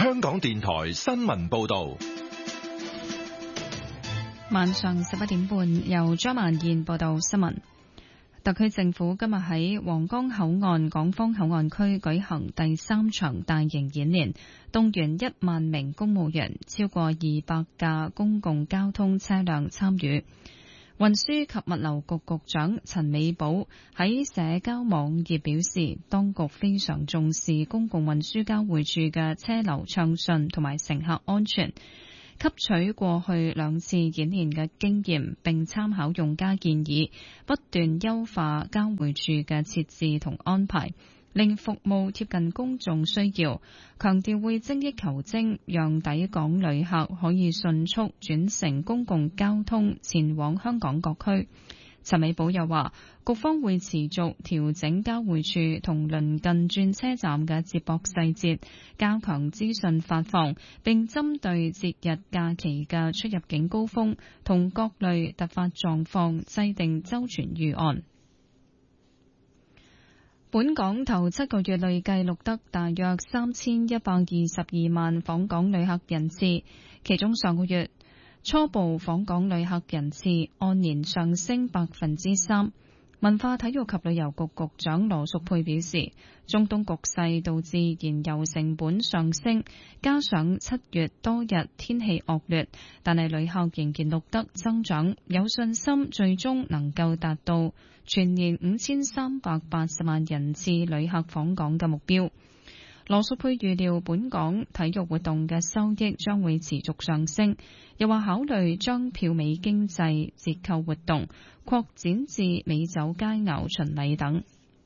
香港電台新聞報道。 晚上11點半，由張曼燕報道新聞。特區政府今日喺皇崗口岸港方口岸區舉行第3場大型演練，動員1萬名公務員，超過200架公共交通車輛參與。運輸及物流局局長陳美寶喺社交網頁表示，當局非常重視公共運輸交匯處嘅車流暢順同埋乘客安全，吸取過去2次演練嘅經驗，並參考用家建議，不斷優化交匯處嘅設置同安排，令服務貼近公眾需要。強調會精益求精，讓抵港旅客可以迅速轉乘公共交通前往香港各區。陳美寶又話，局方會持續調整交匯處同鄰近轉車站嘅接駁細節，加強資訊發放，並針對節日假期嘅出入境高峰同各類突發狀況制定周全預案。本港頭7個月累計錄得大約3122萬訪港旅客人次，其中上個月初步訪港旅客人次按年上升3%。文化體育及旅遊局局長羅淑佩表示，中東局勢導致燃油成本上升，加上7月多日天氣惡劣，但係旅客仍然錄得增長，有信心最終能夠達到全年5380萬人次旅客訪港嘅目標。羅淑佩預料本港體育活動嘅收益將會持續上升，又話考慮將票美經濟折扣活動擴展至美酒佳餚巡禮等。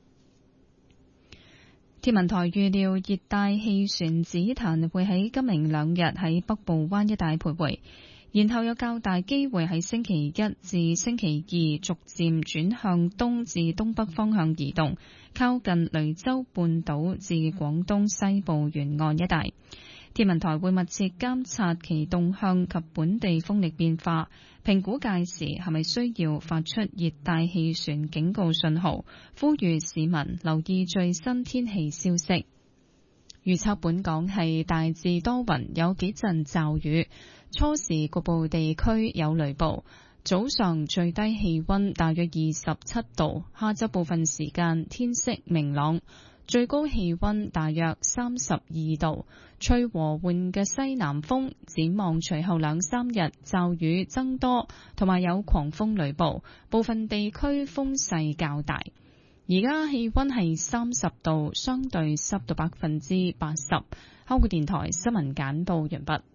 天文台預料熱帶氣旋紫檀會喺今明2日喺北部灣一帶徘徊，然後有較大機會喺星期1至星期2逐漸轉向東至東北方向移動，靠近雷州半島至廣東西部沿岸一帶。天文台會密切監察其動向及本地風力變化，評估屆時係咪需要發出熱帶氣旋警告信號，呼籲市民留意最新天氣消息。預測本港係大致多雲，有幾陣驟雨，初時局部地區有雷暴，早上最低氣溫大約27度，下晝部分時間天色明朗，最高氣溫大約32度，吹和緩嘅西南風。展望隨後2-3日驟雨增多，同埋有狂風雷暴，部分地區風勢較大。而家氣溫係30度，相對濕度80%。香港電台新聞簡報完畢。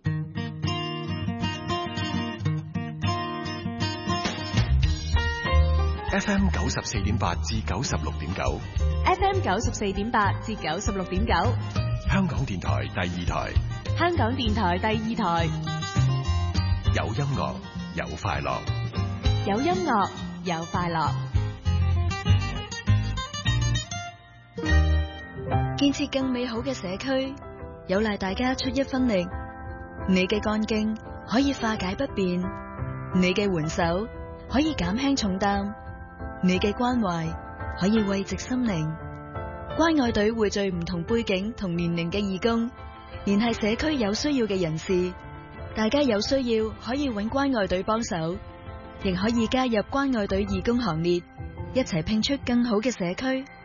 FM 94.8至96.9 ，FM 94.8至96.9， 香港電台第2台， 香港電台第2台， 有音樂有快樂， 有音樂有快樂。 建設更美好嘅社區，有賴大家出一分力。你嘅幹勁可以化解不便，你嘅援手可以減輕重擔，你嘅關懷可以慰藉心靈。關愛隊匯聚唔同背景同年齡嘅義工，聯繫社區有需要嘅人士。大家有需要可以揾關愛隊幫手，亦可以加入關愛隊義工行列，一齊拼出更好嘅社區。